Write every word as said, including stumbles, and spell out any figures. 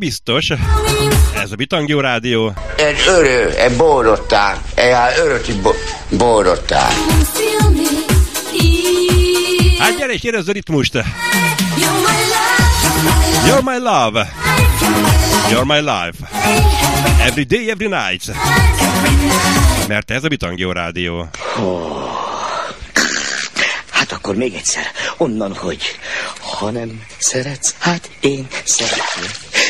biztos. Ez a Bitangjó Rádió. Egy örő, egy bórottán, egy öröti bórottán. Hát gyere és érezd a ritmust. You're my love. You're my life. Every day, every night. Mert ez a Bitangjó Rádió. Oh. Hát akkor még egyszer. Onnan, hogy ha nem szeretsz, hát én szeretlek.